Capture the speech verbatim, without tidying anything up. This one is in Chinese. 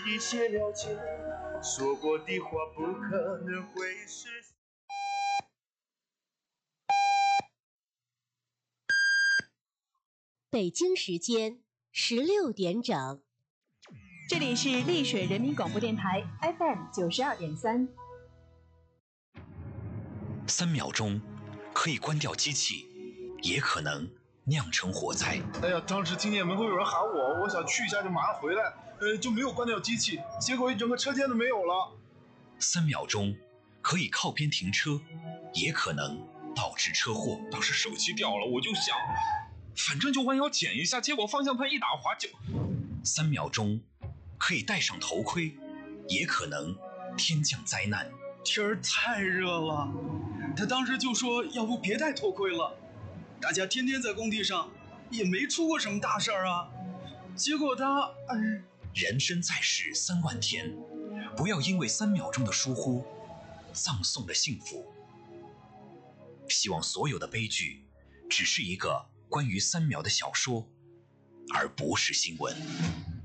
一些了解，说过的话不可能会实现。 北京时间十六点整， 这里是丽水人民广播电台 F M 九十二点三。 三秒钟可以关掉机器，也可能酿成火灾。 哎呀，当时听见门口有人喊我，我想去一下就马上回来，呃，就没有关掉机器，结果一整个车间都没有了。 三秒钟可以靠边停车，也可能导致车祸。 当时手机掉了，我就想，反正就弯腰捡一下，结果方向盘一打滑就…… 三秒钟可以戴上头盔，也可能天降灾难。 天儿太热了，他当时就说要不别戴头盔了。大家天天在工地上，也没出过什么大事儿啊。结果他，哎， 人生在世三万天，不要因为三秒钟的疏忽，葬送了幸福。希望所有的悲剧，只是一个关于三秒的小说，而不是新闻。